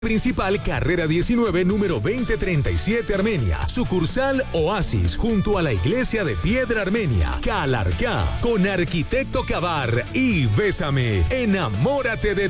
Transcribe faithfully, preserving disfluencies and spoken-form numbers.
Principal Carrera diecinueve, número veinte treinta y siete, Armenia. Sucursal Oasis, junto a la iglesia de Piedra Armenia. Calarcá, con Arquitecto Cabar y Bésame. Enamórate de